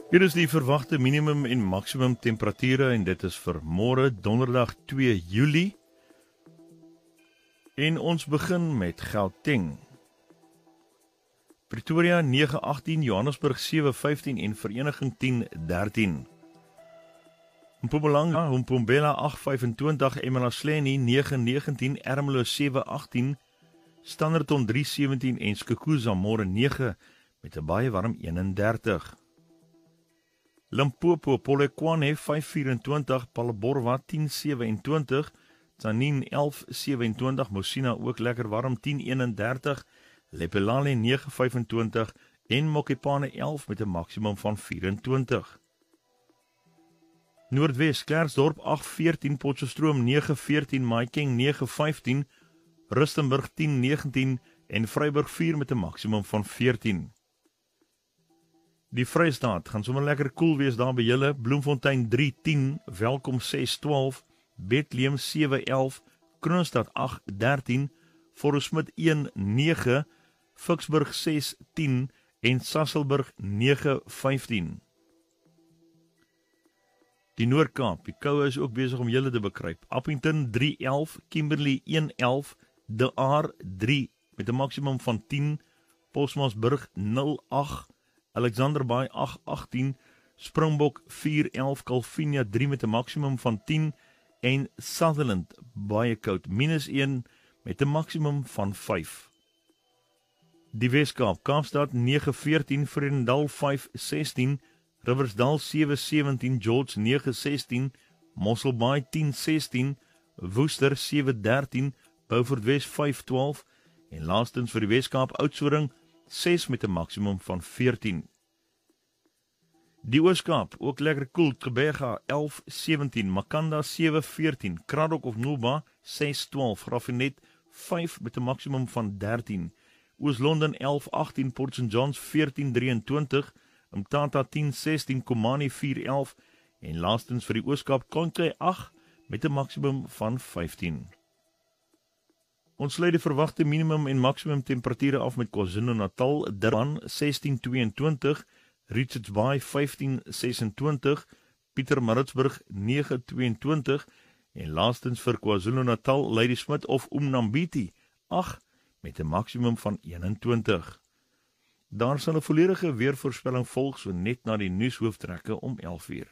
Hier is die verwagte minimum en maksimum temperature en dit is vir môre donderdag 2 Julie. En ons begin met Gauteng. Pretoria 9:18, Johannesburg 7:15 en Vereniging 10:13. Mpumalanga, Mpumbela 8:25, Emanaseni 9:19, Ermelo 7:18, Standerton 3:17 en Skukuza môre 9 met 'n baie warm 31. Limpopo, Polokwane 5:24, Palleborwa 10:27, Tzaneen 11:27, Mosina ook lekker warm 10:31, Lepelale 9:25 en Mokopane 11 met 'n maksimum van 24. Noordwes, Klerksdorp 8:14, Potchefstroom 9:14, Mahikeng 9:15, Rustenburg 10:19 en Vryburg 4 met 'n maksimum van 14. Die Vrystaat gaan sommer lekker koel wees daar by julle. Bloemfontein 3:10, Welkom 6:12, Bethlehem 7:11, Kroonstad 8:13, Forresmit 1:9, Ficksburg 6:10 en Sasolburg 9:15. Die Noord-Kaap, die koue is ook besig om julle te bekruip. Appington 3:11, Kimberley 1:11, De Aar 3 met 'n maksimum van 10, Posmasburg 0:8, Alexanderbaai 8:18, Springbok 4:11, Calvinia 3 met 'n maksimum van 10 en Sutherland baie koud -1 met 'n maksimum van 5. Die Weskaap, Kaapstad 9:14, Vredendal 5:16, Riversdal 7:17, George 9:16, Mosselbaai 10:16, Woester 7:13, Beaufort Wes 5:12 en laastens vir die Weskaap Oudtshoorn 6 met 'n maksimum van 14. Die Ooskaap, ook lekker koel, Gqeberha 11:17, Makanda 7:14, Kraddock of Nulba 6:12, Raffinet 5 met 'n maksimum van 13, Oos-London 11:18, Port St Johns 14:23, Mthatha 10:16, Komani 4:11 en laastens vir die Ooskaap Konke 8 met 'n maksimum van 15. Ons sluit die verwagte minimum en maksimum temperature af met KwaZulu-Natal, Durban 16:22, Richards Bay 15:26, Pietermaritzburg 9:22 en laastens vir KwaZulu-Natal, Ladysmith of Umnambiti 8 met 'n maksimum van 21. Daar sal 'n volledige weervoorspelling volg so net na die nuushooftrekke om 11:00.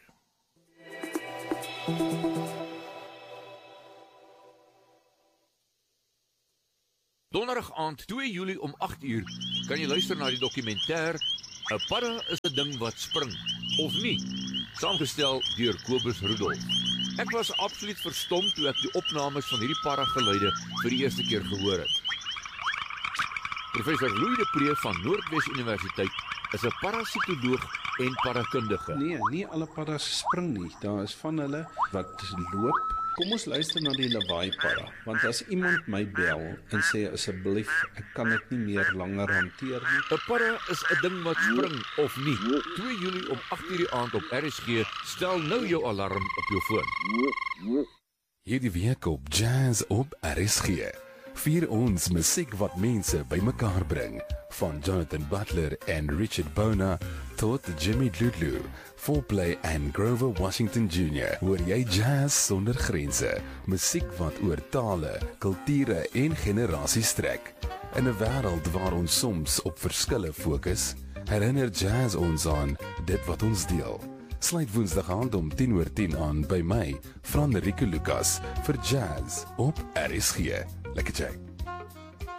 Donderdag aand 2 Julie om 8:00 kan jy luister na die dokumentêr 'n Padda is 'n ding wat spring, of nie, saamgestel deur Kobus Rudolf. Ek was absoluut verstom toe ek die opnames van hierdie padda geluide vir die eerste keer gehoor het. Professor Louis de Pre van Noordwes Universiteit is 'n parasitoloog en paddakundige. Nee, nie alle paddas spring nie. Daar is van hulle wat loop. Kom ons luister na die lawaai padda, want as iemand my bel en sê asseblief, ek kan dit nie meer langer hanteer nie. 'n Padda is 'n ding wat spring, of nie. 2 Julie om 8:00 die aand op RSG, stel nou jou alarm op jou foon. Hierdie week op Jazz op RSG. Vier ons musiek wat mense bymekaar bring. Van Jonathan Butler en Richard Bona tot Jimmy Dludlu, Foreplay en Grover Washington Jr. Hoor jy jazz sonder grense. Musiek wat oor tale, kulture en generasies strek. In 'n wêreld waar ons soms op verskille fokus, herinner jazz ons aan dit wat ons deel. Sluit Woensdag aand om 10:10 aan by my, Fran Rico Lucas, vir Jazz op RSG. Lekker check.